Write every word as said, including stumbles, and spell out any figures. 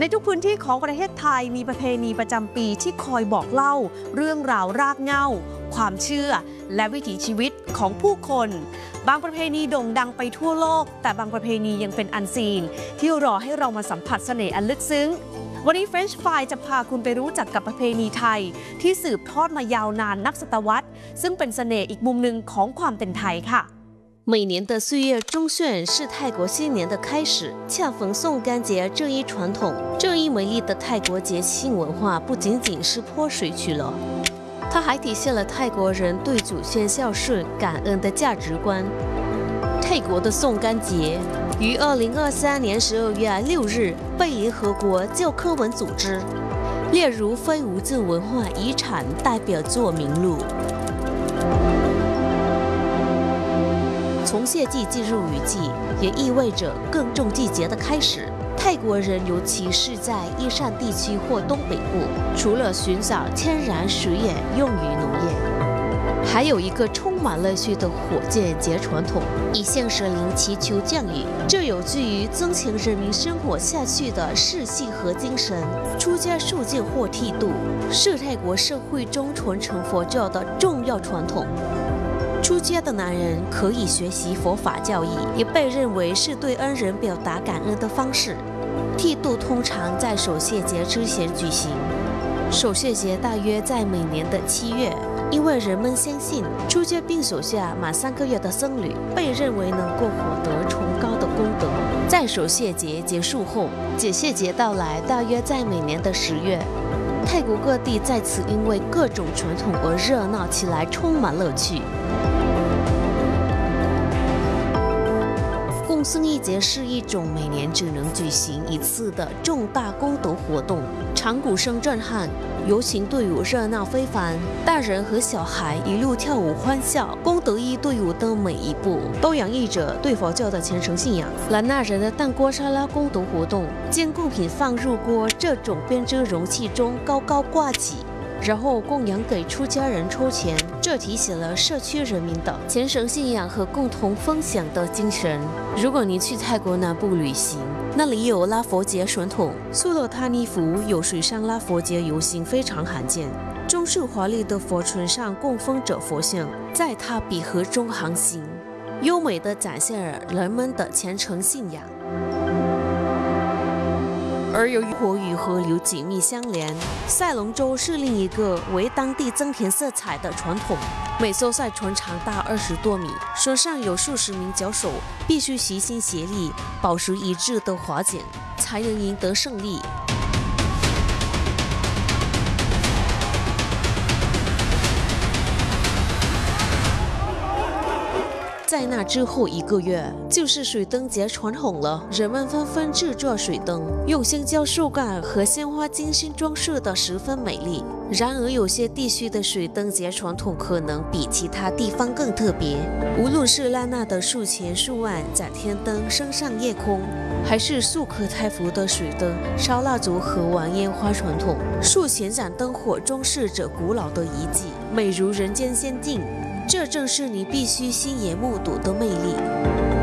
ในทุกพื้นที่ของประเทศไทยมีประเพณีประจำปีที่คอยบอกเล่าเรื่องราวรากเหง้าความเชื่อและวิถีชีวิตของผู้คนบางประเพณีโด่งดังไปทั่วโลกแต่บางประเพณียังเป็นอันซีนที่รอให้เรามาสัมผัสเสน่ห์อันลึกซึ้งวันนี้ French Fry จะพาคุณไปรู้จักกับประเพณีไทยที่สืบทอดมายาวนานนับศตวรรษซึ่งเป็นเสน่ห์อีกมุมหนึ่งของความเป็นไทยค่ะ每年的四月中旬是泰国新年的开始，恰逢宋干节这一传统。这一美丽的泰国节庆文化不仅仅是泼水曲了，它还体现了泰国人对祖先孝顺、感恩的价值观。泰国的宋干节于二零二三年十二月六日被联合国教科文组织列入非物质文化遗产代表作名录。从谢季进入雨季，也意味着耕种季节的开始。泰国人，尤其是在伊善地区或东北部，除了寻找天然水源用于农业，还有一个充满乐趣的火箭节传统，以向神灵祈求降雨。这有助于增强人民生活下去的士气和精神。出家受戒或剃度是泰国社会中传承佛教的重要传统。出家的男人可以学习佛法教义，也被认为是对恩人表达感恩的方式。剃度通常在守谢节之前举行，守谢节大约在每年的七月，因为人们相信出家并守下满三个月的僧侣被认为能够获得崇高的功德。在守谢节结束后，解谢节到来，大约在每年的十月。泰国各地在此因为各种传统而热闹起来，充满乐趣。共僧一节是一种每年只能举行一次的重大功德活动，场鼓声震撼，游行队伍热闹非凡，大人和小孩一路跳舞欢笑。功德一队伍的每一步都洋溢着对佛教的虔诚信仰。兰纳人的蛋锅沙拉功德活动，将贡品放入锅这种编织容器中高高挂起，然后供养给出家人抽钱，这体现了社区人民的虔诚信仰和共同分享的精神。如果您去泰国南部旅行，那里有拉佛节传统，苏洛塔尼福有水上拉佛节游行非常罕见。中式华丽的佛船上供奉着佛像，在它比河中航行，优美地展现了人们的虔诚信仰。而由于火与河流紧密相连，赛龙舟是另一个为当地增添色彩的传统。每艘赛船长达二十多米，船上有数十名脚手，必须齐心协力，保持一致的划桨，才能赢得胜利。在那之后一个月，就是水灯节传统了。人们纷纷制作水灯，用香蕉树干和鲜花精心装饰得十分美丽。然而，有些地区的水灯节传统可能比其他地方更特别。无论是拉纳的数前数万展天灯升上夜空，还是素可泰服的水灯、烧蜡烛和玩烟花传统，数前盏灯火装饰着古老的遗迹，美如人间仙境。这正是你必须亲眼目睹的魅力。